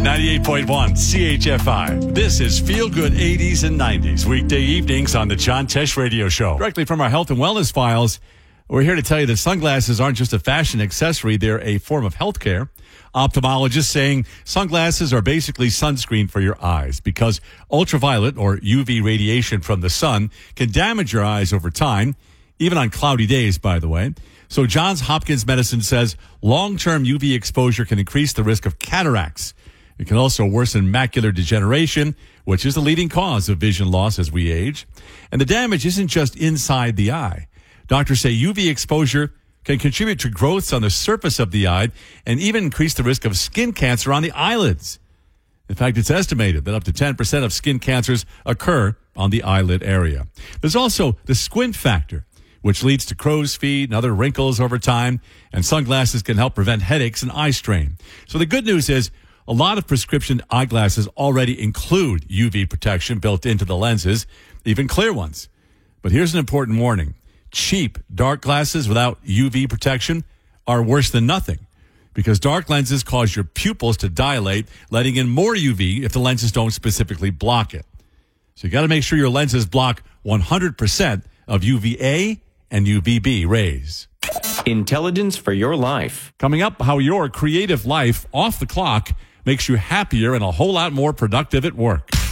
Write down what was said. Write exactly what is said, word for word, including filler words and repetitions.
ninety-eight point one C H F I. This is Feel Good eighties and nineties, weekday evenings on the John Tesh Radio Show. Directly from our health and wellness files, we're here to tell you that sunglasses aren't just a fashion accessory, they're a form of health care. Ophthalmologists saying sunglasses are basically sunscreen for your eyes because ultraviolet or U V radiation from the sun can damage your eyes over time, even on cloudy days, by the way. So Johns Hopkins Medicine says long-term U V exposure can increase the risk of cataracts. It can also worsen macular degeneration, which is the leading cause of vision loss as we age. And the damage isn't just inside the eye. Doctors say U V exposure can contribute to growths on the surface of the eye and even increase the risk of skin cancer on the eyelids. In fact, it's estimated that up to ten percent of skin cancers occur on the eyelid area. There's also the squint factor, which leads to crow's feet and other wrinkles over time, and sunglasses can help prevent headaches and eye strain. So the good news is a lot of prescription eyeglasses already include U V protection built into the lenses, even clear ones. But here's an important warning. Cheap dark glasses without U V protection are worse than nothing because dark lenses cause your pupils to dilate, letting in more U V if the lenses don't specifically block it. So you got to make sure your lenses block one hundred percent of U V A and U V B rays. Intelligence for your life. Coming up, how your creative life off the clock makes you happier and a whole lot more productive at work.